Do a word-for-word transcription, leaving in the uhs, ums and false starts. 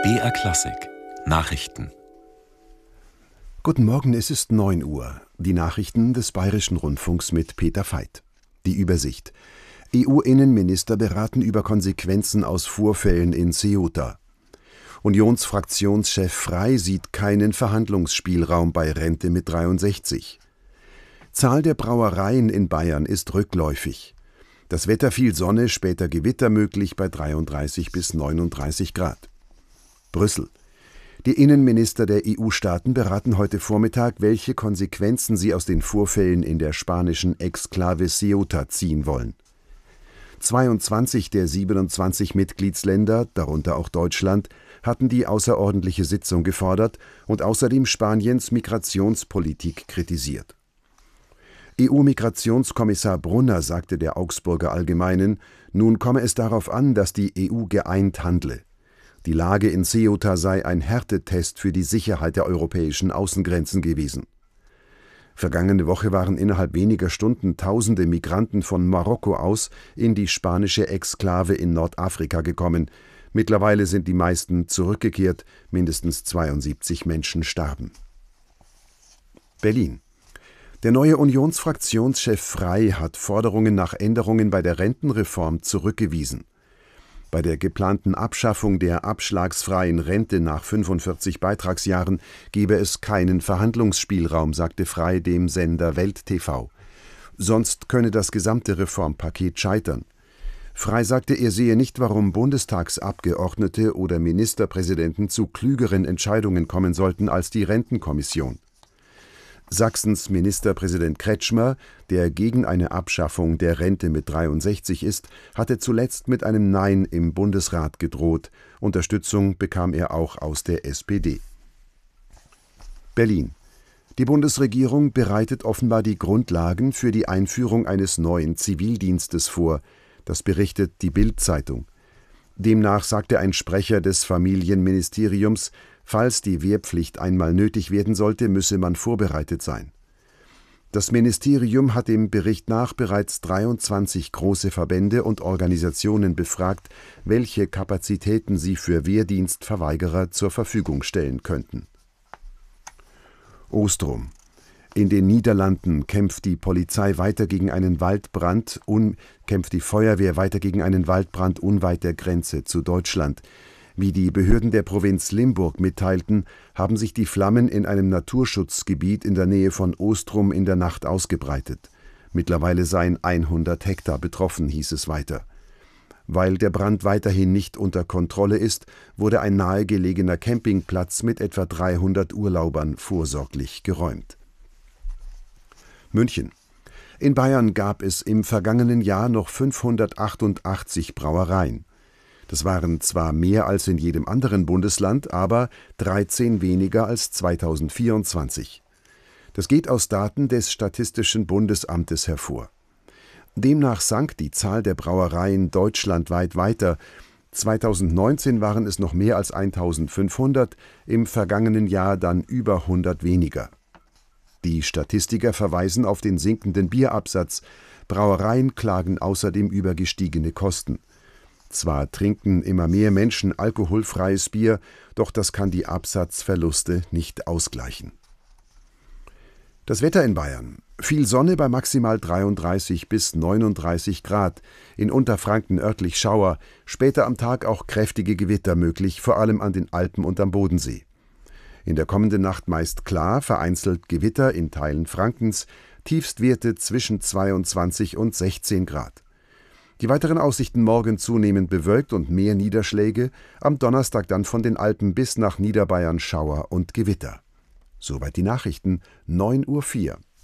B R Klassik Nachrichten. Guten Morgen, es ist neun Uhr. Die Nachrichten des Bayerischen Rundfunks mit Peter Veit. Die Übersicht. E U-Innenminister beraten über Konsequenzen aus Vorfällen in Ceuta. Unionsfraktionschef Frey sieht keinen Verhandlungsspielraum bei Rente mit dreiundsechzig. Zahl der Brauereien in Bayern ist rückläufig. Das Wetter viel Sonne, später Gewitter möglich bei dreiunddreißig bis neununddreißig Grad. Brüssel. Die Innenminister der E U-Staaten beraten heute Vormittag, welche Konsequenzen sie aus den Vorfällen in der spanischen Exklave Ceuta ziehen wollen. zweiundzwanzig der siebenundzwanzig Mitgliedsländer, darunter auch Deutschland, hatten die außerordentliche Sitzung gefordert und außerdem Spaniens Migrationspolitik kritisiert. E U-Migrationskommissar Brunner sagte der Augsburger Allgemeinen, nun komme es darauf an, dass die E U geeint handle. Die Lage in Ceuta sei ein Härtetest für die Sicherheit der europäischen Außengrenzen gewesen. Vergangene Woche waren innerhalb weniger Stunden tausende Migranten von Marokko aus in die spanische Exklave in Nordafrika gekommen. Mittlerweile sind die meisten zurückgekehrt, mindestens zweiundsiebzig Menschen starben. Berlin. Der neue Unionsfraktionschef Frey hat Forderungen nach Änderungen bei der Rentenreform zurückgewiesen. Bei der geplanten Abschaffung der abschlagsfreien Rente nach fünfundvierzig Beitragsjahren gebe es keinen Verhandlungsspielraum, sagte Frey dem Sender Welt T V. Sonst könne das gesamte Reformpaket scheitern. Frey sagte, er sehe nicht, warum Bundestagsabgeordnete oder Ministerpräsidenten zu klügeren Entscheidungen kommen sollten als die Rentenkommission. Sachsens Ministerpräsident Kretschmer, der gegen eine Abschaffung der Rente mit dreiundsechzig ist, hatte zuletzt mit einem Nein im Bundesrat gedroht. Unterstützung bekam er auch aus der S P D. Berlin. Die Bundesregierung bereitet offenbar die Grundlagen für die Einführung eines neuen Zivildienstes vor. Das berichtet die Bild-Zeitung. Demnach sagte ein Sprecher des Familienministeriums, falls die Wehrpflicht einmal nötig werden sollte, müsse man vorbereitet sein. Das Ministerium hat dem Bericht nach bereits dreiundzwanzig große Verbände und Organisationen befragt, welche Kapazitäten sie für Wehrdienstverweigerer zur Verfügung stellen könnten. Ostrom. In den Niederlanden kämpft die Polizei weiter gegen einen Waldbrand, un, kämpft die Feuerwehr weiter gegen einen Waldbrand unweit der Grenze zu Deutschland. Wie die Behörden der Provinz Limburg mitteilten, haben sich die Flammen in einem Naturschutzgebiet in der Nähe von Ostrom in der Nacht ausgebreitet. Mittlerweile seien hundert Hektar betroffen, hieß es weiter. Weil der Brand weiterhin nicht unter Kontrolle ist, wurde ein nahegelegener Campingplatz mit etwa dreihundert Urlaubern vorsorglich geräumt. München. In Bayern gab es im vergangenen Jahr noch fünfhundertachtundachtzig Brauereien. Das waren zwar mehr als in jedem anderen Bundesland, aber dreizehn weniger als zweitausendvierundzwanzig. Das geht aus Daten des Statistischen Bundesamtes hervor. Demnach sank die Zahl der Brauereien deutschlandweit weiter. zweitausendneunzehn waren es noch mehr als eintausendfünfhundert, im vergangenen Jahr dann über hundert weniger. Die Statistiker verweisen auf den sinkenden Bierabsatz. Brauereien klagen außerdem über gestiegene Kosten. Zwar trinken immer mehr Menschen alkoholfreies Bier, doch das kann die Absatzverluste nicht ausgleichen. Das Wetter in Bayern. Viel Sonne bei maximal dreiunddreißig bis neununddreißig Grad, in Unterfranken örtlich Schauer, später am Tag auch kräftige Gewitter möglich, vor allem an den Alpen und am Bodensee. In der kommenden Nacht meist klar, vereinzelt Gewitter in Teilen Frankens, Tiefstwerte zwischen zweiundzwanzig und sechzehn Grad. Die weiteren Aussichten morgen zunehmend bewölkt und mehr Niederschläge, am Donnerstag dann von den Alpen bis nach Niederbayern Schauer und Gewitter. Soweit die Nachrichten, neun Uhr vier.